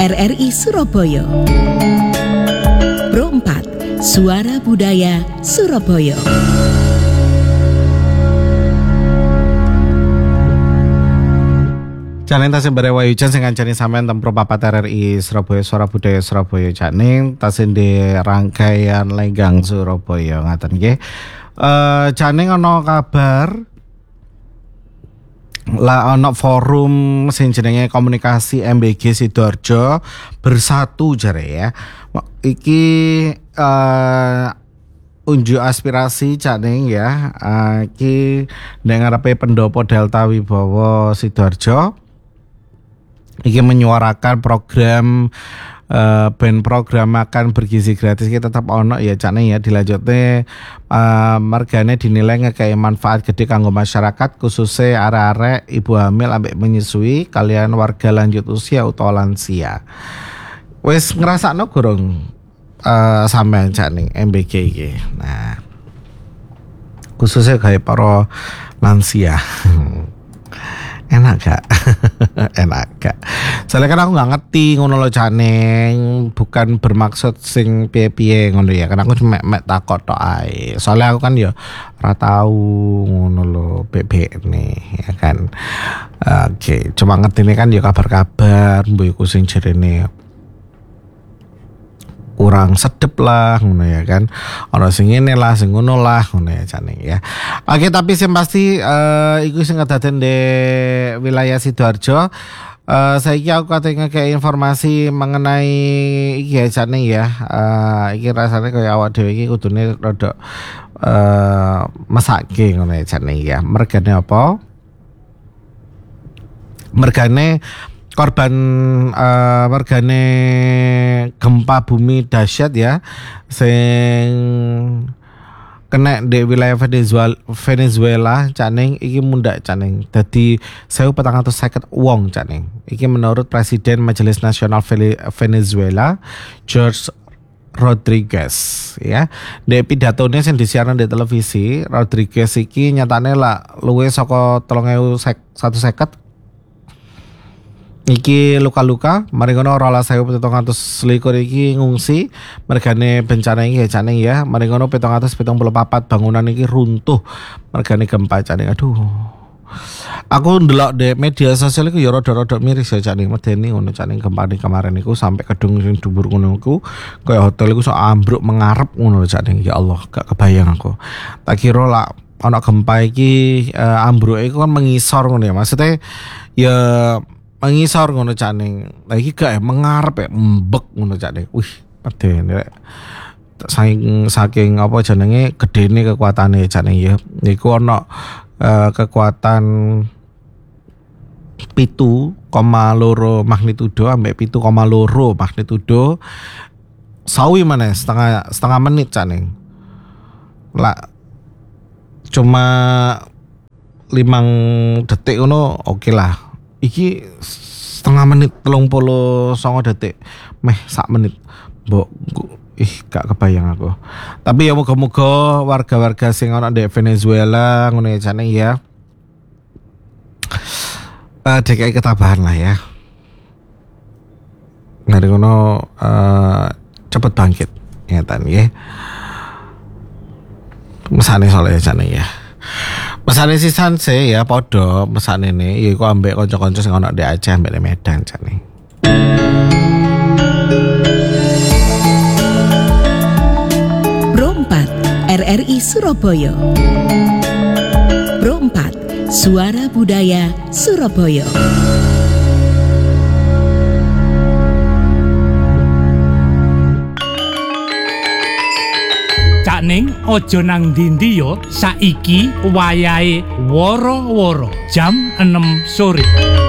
RRI Surabaya. Pro 4 Suara Budaya Surabaya. Janing tasih barewa hujan sing kancani sampean Pro 4 RRI Surabaya Suara Budaya Surabaya Janing tasih di rangkaian Lenggang Surabaya ngaten nggih. Janing ana kabar lah ana forum sing jenenge komunikasi MBG Sidoarjo bersatu jare ya. Iki unjuk aspirasi Janing ya. Iki ning ngarepe pendopo Delta Wibawa Sidoarjo. Iki menyuarakan program program makan bergizi gratis kita tetap ono ya Janing ya dilanjutne mergane dinilai ngekei manfaat gede kanggo masyarakat khususnya arek-arek ibu hamil ambek menyusui kalian warga lanjut usia utawa lansia. Wis ngrasakno gorong sampean Janing MBG iki. Nah, khususnya kayak para lansia. Enak gak? Enak gak? Soalnya kan aku gak ngerti ngono lo Janing, bukan bermaksud sing piye-piye ngono ya. Karena aku cuma mek takut tok ae. Soalnya aku kan ya ora tau ngono lo bebek nih ya kan. Oke, cuma ngerti nih kan ya kabar-kabar mbuh sing jerene kurang sedep lah ngono ya kan. Ana sing ngene lah sing ngono lah ngono ya Janing ya. Oke, tapi sing pasti iku sing kedaden di wilayah Sidoarjo. Saiki aku katanya kayak informasi mengenai iki ya Janing ya. Iki rasanya kayak awak dhewe iki kudune rada mesake ngono ya Janing ya. Mergane apa? Mergane korban mergane gempa bumi dahsyat ya sing kena di wilayah Venezuela Janing iki mundhak Janing dadi 1450 wong Janing. Iki menurut Presiden Majelis Nasional Venezuela George Rodriguez ya. Di pidatone sing disiarno di televisi, Rodriguez iki nyatane lah luwih saka 3.150 iki luka-luka, mari ngono 12.700 iki ngungsi mergane bencana iki ya Janing ya. Mari ngono 774 bangunan iki runtuh mergane gempa Janing. Aduh. Aku ndelok di media sosial iku ya rada-rada miris ya Janing, medeni ngono Janing gempa kemarin iku sampai gedung sing dhuwur ngono iku kaya hotel iku sok ambruk mengarep ngono Janing. Ya Allah, gak kebayang aku. Tak kira lah ana gempa iki ambruke iku kan mengisor ngono ya. Maksudnya ya mengisor ngono Janing. Lagi gak mengarep ya mbek ngono Janing. Wih, medeni rek. Saking apa jenenge gedene kekuatane Janing ya. Niku ana kekuatan 7,2 magnitudo ambek 7,2 magnitudo. Sawi mana setengah menit Janing. Lah cuma 5 detik ngono oke lah. Iki setengah menit 39 detik meh sak menit mbok gak kebayang aku. Tapi ya moga-moga warga-warga sing ana di Venezuela ngono ya Janing ya DKI ketabahan lah ya. Ngene ngono cepet bangkit ngeten ya. Mesane soalnya Janing ya. Mesane sisan se ya padha mesane ne ya iku ambek kanca-kanca sing ana di Aceh ambek Medan Janing. Pro 4 RRI Surabaya. Pro 4 Suara Budaya Surabaya. Ning ojo nang ndi yo saiki wayahe woro-woro jam 6 sore.